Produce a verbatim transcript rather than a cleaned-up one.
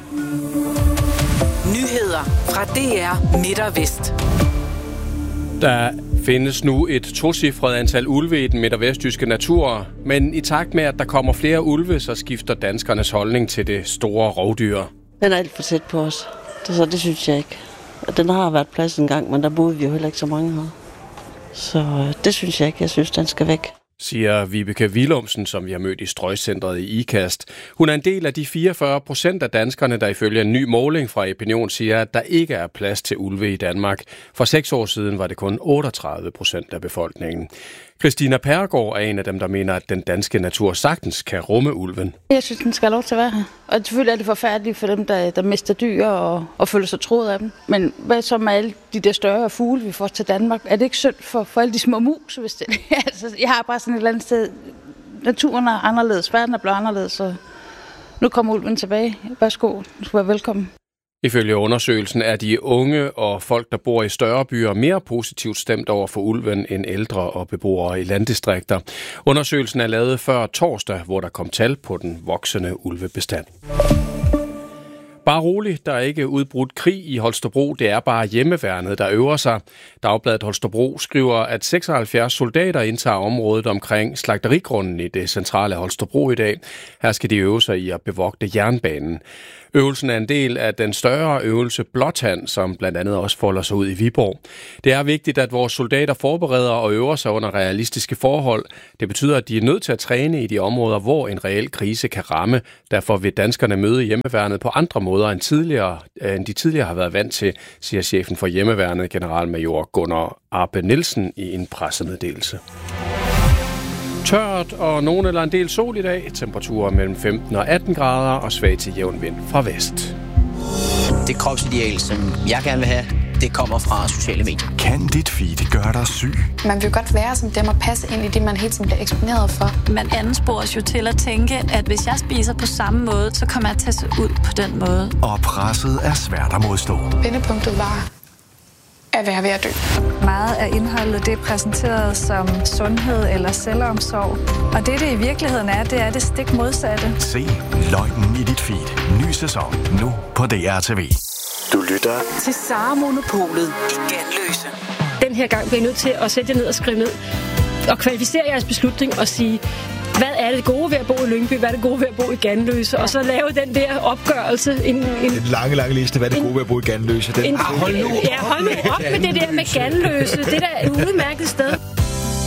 Nyheder fra D R Midt og Vest. Der findes nu et tocifret antal ulve i den midt- og vestjyske natur, men i takt med, at der kommer flere ulve, så skifter danskernes holdning til det store rovdyr. Den er alt for tæt på os. Det, så det synes jeg ikke. Den har været plads en gang, men der boede vi jo heller ikke så mange her. Så det synes jeg ikke. Jeg synes, den skal væk. Siger Vibeke Willumsen, som vi har mødt i Strøgcentret i Ikast. Hun er en del af de fireogfyrre procent af danskerne, der ifølge en ny måling fra Epinion siger, at der ikke er plads til ulve i Danmark. For seks år siden var det kun otteogtredive procent af befolkningen. Christina Pergaard er en af dem, der mener, at den danske natur sagtens kan rumme ulven. Jeg synes, den skal have lov til at være her. Og selvfølgelig er det forfærdeligt for dem, der, der mister dyr og, og føler sig troet af dem. Men hvad så med alle de der større fugle, vi får til Danmark? Er det ikke synd for, for alle de små mus? Hvis det, altså, jeg har bare sådan et eller andet sted. Naturen er anderledes, verden er blevet anderledes, så nu kommer ulven tilbage. Værsgo, du skal være velkommen. Ifølge undersøgelsen er de unge og folk, der bor i større byer, mere positivt stemt over for ulven end ældre og beboere i landdistrikter. Undersøgelsen er lavet før torsdag, hvor der kom tal på den voksende ulvebestand. Bare roligt, der er ikke udbrudt krig i Holstebro, det er bare hjemmeværnet, der øver sig. Dagbladet Holstebro skriver, at seksoghalvfjerds soldater indtager området omkring slagterigrunden i det centrale Holstebro i dag. Her skal de øve sig i at bevogte jernbanen. Øvelsen er en del af den større øvelse Blåtand, som blandt andet også folder sig ud i Viborg. Det er vigtigt, at vores soldater forbereder og øver sig under realistiske forhold. Det betyder, at de er nødt til at træne i de områder, hvor en reel krise kan ramme. Derfor vil danskerne møde hjemmeværnet på andre måder end, tidligere, end de tidligere har været vant til, siger chefen for hjemmeværnet, generalmajor Gunnar Arpe Nielsen, i en pressemeddelelse. Tørt og nogen eller en del sol i dag. Temperaturer mellem femten og atten grader og svag til jævn vind fra vest. Det kropsideal, som jeg gerne vil have, det kommer fra sociale medier. Kan dit feed gøre dig syg? Man vil godt være som dem og passe ind i det, man hele tiden bliver eksponeret for. Man anspores jo til at tænke, at hvis jeg spiser på samme måde, så kommer jeg til at se ud på den måde. Og presset er svært at modstå. Vendepunktet var at være ved at dø. Meget af indholdet det er præsenteret som sundhed eller selvomsorg. Og det, det i virkeligheden er, det er det stik modsatte. Se løgnen i dit feed. Ny sæson nu på D R T V. Du lytter til Sara Monopolet i Ganløse. Den her gang bliver I nødt til at sætte jer ned og skrive ned og kvalificere jeres beslutning og sige, hvad er det gode ved at bo i Lyngby, hvad er det gode ved at bo i Ganløse, og så lave den der opgørelse. En, en, en lange, lange liste, hvad er det gode ved at bo i Ganløse. Den, en, hold nu op. Ja, hold nu op med det der med Ganløse. Det der er et udmærket sted.